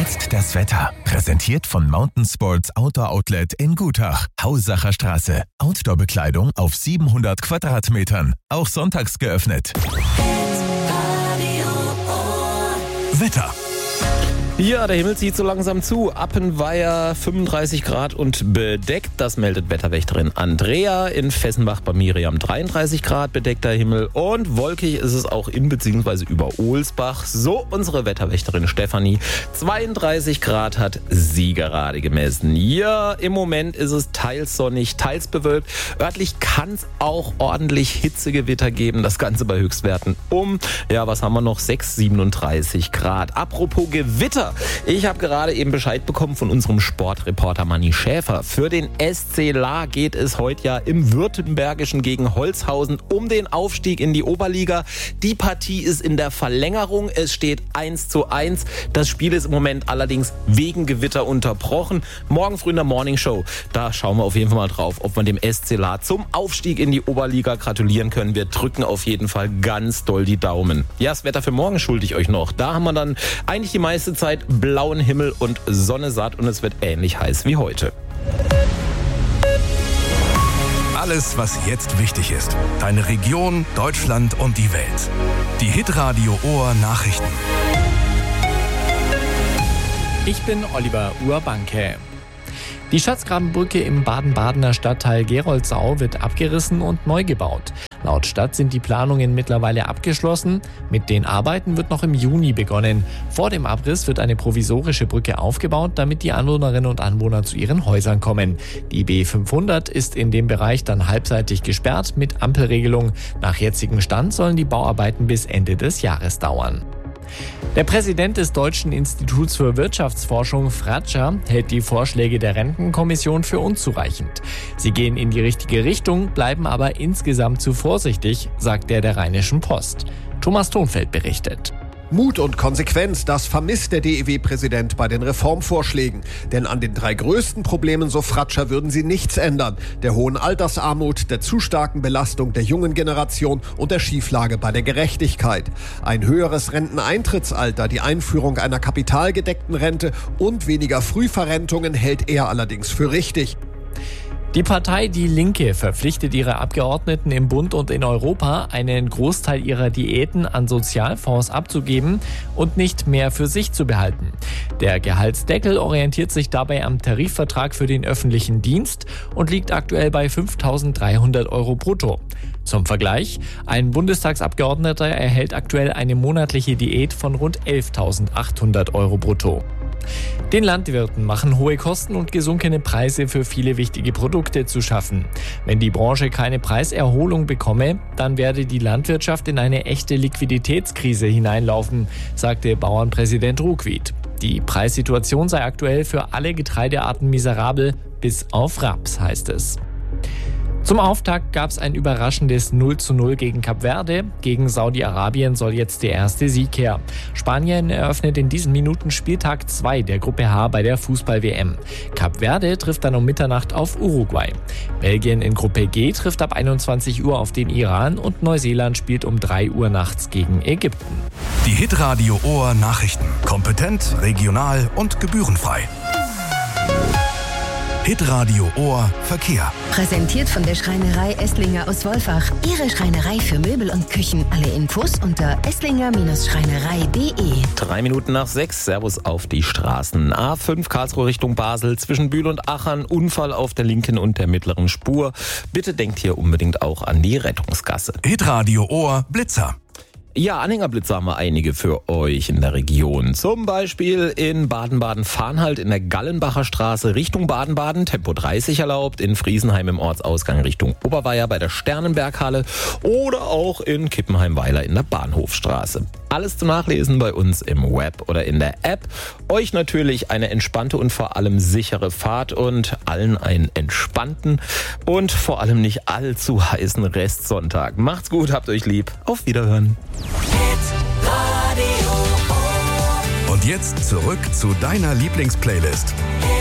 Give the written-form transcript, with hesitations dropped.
Jetzt das Wetter. Präsentiert von Mountain Sports Outdoor Outlet in Gutach. Hausacher Straße. Outdoor-Bekleidung auf 700 Quadratmetern. Auch sonntags geöffnet. Wetter. Ja, der Himmel zieht so langsam zu. Appenweier 35 Grad und bedeckt. Das meldet Wetterwächterin Andrea. In Fessenbach bei Miriam 33 Grad, bedeckter Himmel. Und wolkig ist es auch in bzw. über Ohlsbach. So unsere Wetterwächterin Stefanie. 32 Grad hat sie gerade gemessen. Ja, im Moment ist es teils sonnig, teils bewölkt. Örtlich kann es auch ordentlich Hitzegewitter geben. Das Ganze bei Höchstwerten was haben wir noch? 37 Grad. Apropos Gewitter. Ich habe gerade eben Bescheid bekommen von unserem Sportreporter Manni Schäfer. Für den SC La geht es heute ja im Württembergischen gegen Holzhausen um den Aufstieg in die Oberliga. Die Partie ist in der Verlängerung. Es steht 1:1. Das Spiel ist im Moment allerdings wegen Gewitter unterbrochen. Morgen früh in der Morning Show, da schauen wir auf jeden Fall mal drauf, ob wir dem SC La zum Aufstieg in die Oberliga gratulieren können. Wir drücken auf jeden Fall ganz doll die Daumen. Ja, das Wetter für morgen schulde ich euch noch. Da haben wir dann eigentlich die meiste Zeit blauen Himmel und Sonne satt und es wird ähnlich heiß wie heute. Alles, was jetzt wichtig ist. Deine Region, Deutschland und die Welt. Die Hitradio Ohr Nachrichten. Ich bin Oliver Urbanke. Die Schatzgrabenbrücke im Baden-Badener Stadtteil Geroldsau wird abgerissen und neu gebaut. Laut Stadt sind die Planungen mittlerweile abgeschlossen. Mit den Arbeiten wird noch im Juni begonnen. Vor dem Abriss wird eine provisorische Brücke aufgebaut, damit die Anwohnerinnen und Anwohner zu ihren Häusern kommen. Die B500 ist in dem Bereich dann halbseitig gesperrt mit Ampelregelung. Nach jetzigem Stand sollen die Bauarbeiten bis Ende des Jahres dauern. Der Präsident des Deutschen Instituts für Wirtschaftsforschung, Fratscher, hält die Vorschläge der Rentenkommission für unzureichend. Sie gehen in die richtige Richtung, bleiben aber insgesamt zu vorsichtig, sagt er der Rheinischen Post. Thomas Thonfeld berichtet. Mut und Konsequenz, das vermisst der DEW-Präsident bei den Reformvorschlägen. Denn an den 3 größten Problemen, so Fratscher, würden sie nichts ändern. Der hohen Altersarmut, der zu starken Belastung der jungen Generation und der Schieflage bei der Gerechtigkeit. Ein höheres Renteneintrittsalter, die Einführung einer kapitalgedeckten Rente und weniger Frühverrentungen hält er allerdings für richtig. Die Partei Die Linke verpflichtet ihre Abgeordneten im Bund und in Europa, einen Großteil ihrer Diäten an Sozialfonds abzugeben und nicht mehr für sich zu behalten. Der Gehaltsdeckel orientiert sich dabei am Tarifvertrag für den öffentlichen Dienst und liegt aktuell bei 5.300 € brutto. Zum Vergleich, ein Bundestagsabgeordneter erhält aktuell eine monatliche Diät von rund 11.800 € brutto. Den Landwirten machen hohe Kosten und gesunkene Preise für viele wichtige Produkte zu schaffen. Wenn die Branche keine Preiserholung bekomme, dann werde die Landwirtschaft in eine echte Liquiditätskrise hineinlaufen, sagte Bauernpräsident Ruckwied. Die Preissituation sei aktuell für alle Getreidearten miserabel, bis auf Raps, heißt es. Zum Auftakt gab es ein überraschendes 0:0 gegen Kap Verde. Gegen Saudi-Arabien soll jetzt der erste Sieg her. Spanien eröffnet in diesen Minuten Spieltag 2 der Gruppe H bei der Fußball-WM. Kap Verde trifft dann um Mitternacht auf Uruguay. Belgien in Gruppe G trifft ab 21 Uhr auf den Iran und Neuseeland spielt um 3 Uhr nachts gegen Ägypten. Die Hitradio Ohr Nachrichten. Kompetent, regional und gebührenfrei. Hitradio Ohr Verkehr. Präsentiert von der Schreinerei Esslinger aus Wolfach. Ihre Schreinerei für Möbel und Küchen. Alle Infos unter esslinger-schreinerei.de. 5:03. Servus auf die Straßen. A5 Karlsruhe Richtung Basel. Zwischen Bühl und Achern. Unfall auf der linken und der mittleren Spur. Bitte denkt hier unbedingt auch an die Rettungsgasse. Hitradio Ohr Blitzer. Ja, Anhängerblitzer haben wir einige für euch in der Region. Zum Beispiel in Baden-Baden-Farnhalt in der Gallenbacher Straße Richtung Baden-Baden, Tempo 30 erlaubt, in Friesenheim im Ortsausgang Richtung Oberweier bei der Sternenberghalle oder auch in Kippenheim-Weiler in der Bahnhofstraße. Alles zum Nachlesen bei uns im Web oder in der App. Euch natürlich eine entspannte und vor allem sichere Fahrt und allen einen entspannten und vor allem nicht allzu heißen Restsonntag. Macht's gut, habt euch lieb. Auf Wiederhören. Und jetzt zurück zu deiner Lieblingsplaylist.